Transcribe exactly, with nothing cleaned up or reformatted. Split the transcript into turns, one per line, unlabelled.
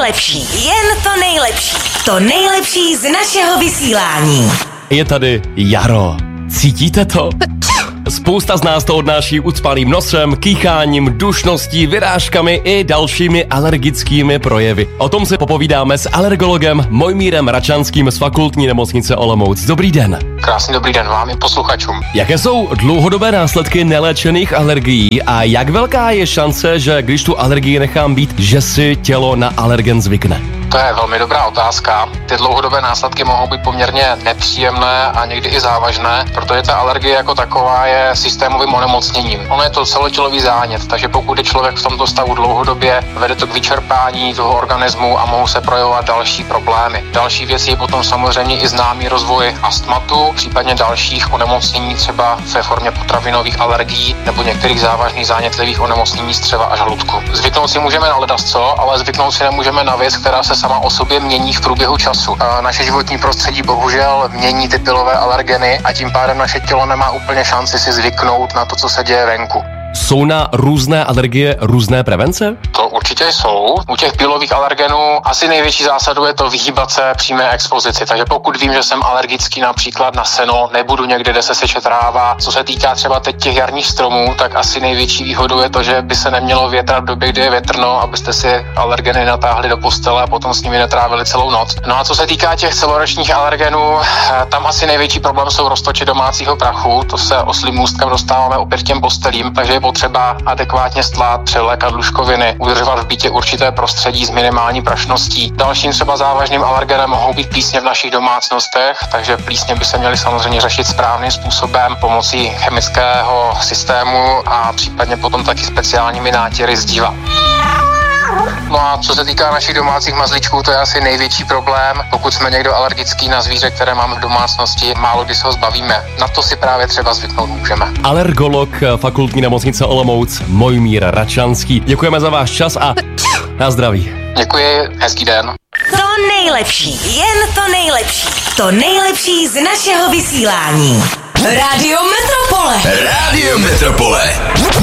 nejlepší, jen to nejlepší. To nejlepší z našeho vysílání.
Je tady jaro. Cítíte to? Spousta z nás to odnáší ucpaným nosem, kýcháním, dušností, vyrážkami i dalšími alergickými projevy. O tom si popovídáme s alergologem Mojmírem Račanským z Fakultní nemocnice Olomouc. Dobrý den.
Krásný dobrý den vám i posluchačům.
Jaké jsou dlouhodobé následky neléčených alergií a jak velká je šance, že když tu alergii nechám být, že si tělo na alergen zvykne?
To je velmi dobrá otázka. Ty dlouhodobé následky mohou být poměrně nepříjemné a někdy i závažné, protože ta alergie jako taková je systémovým onemocněním. Ono je to celotělový zánět, takže pokud je člověk v tomto stavu dlouhodobě, vede to k vyčerpání toho organismu a mohou se projevovat další problémy. Další věc je potom samozřejmě i známý rozvoj astmatu, případně dalších onemocnění třeba ve formě potravinových alergií nebo některých závažných zánětlivých onemocnění střeva a žaludku. Zvyknout si můžeme na ledasco, ale zvyknout si nemůžeme na věc, která se sama o sobě mění v průběhu času. A naše životní prostředí bohužel mění ty pilové alergeny a tím pádem naše tělo nemá úplně šanci si zvyknout na to, co se děje venku.
Jsou na různé alergie různé prevence?
To určitě jsou. U těch pilových alergenů asi největší zásadou je to vyhýbat se přímé expozici. Takže pokud vím, že jsem alergický například na seno, nebudu někde, kde se seče tráva. Co se týká třeba teď těch jarních stromů, tak asi největší výhodou je to, že by se nemělo větrat v době, kdy je větrno, abyste si alergeny natáhli do postele a potom s nimi netrávili celou noc. No a co se týká těch celoročních alergenů, tam asi největší problém jsou roztoči domácího prachu. To se oslím můstkam dostáváme opět těm postelím, takže je potřeba adekvátně stlát, převlékat lůžkoviny, udržovat v bytě určité prostředí s minimální prašností. Dalším třeba závažným alergenem mohou být plísně v našich domácnostech, takže plísně by se měly samozřejmě řešit správným způsobem pomocí chemického systému a případně potom taky speciálními nátěry z díla. No a co se týká našich domácích mazlíčků, to je asi největší problém. Pokud jsme někdo alergický na zvíře, které máme v domácnosti, málo kdy se ho zbavíme. Na to si právě třeba zvyknout můžeme.
Alergolog Fakultní nemocnice Olomouc Mojmír Račanský. Děkujeme za váš čas a na zdraví.
Děkuji, hezký den.
To nejlepší, jen to nejlepší. To nejlepší z našeho vysílání. Rádio Metropole.
Rádio Metropole.